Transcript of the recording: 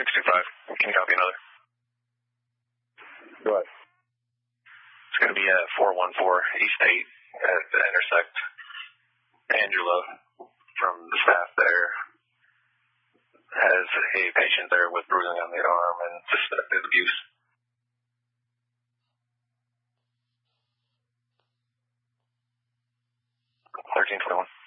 625. Can you copy another? Go ahead. It's going to be at 414 East 8 at the intersect. Angela from the staff there has a patient there with bruising on the arm and suspected abuse. 1321.